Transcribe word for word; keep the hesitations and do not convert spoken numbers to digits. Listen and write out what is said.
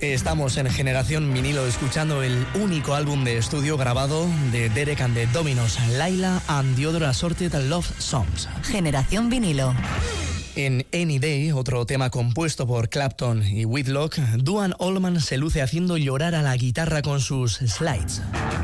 Estamos en Generación Vinilo escuchando el único álbum de estudio grabado de Derek and the Dominos, Laila and the Other Assorted Love Songs. Generación Vinilo. En Any Day, otro tema compuesto por Clapton y Whitlock, Duane Allman se luce haciendo llorar a la guitarra con sus slides.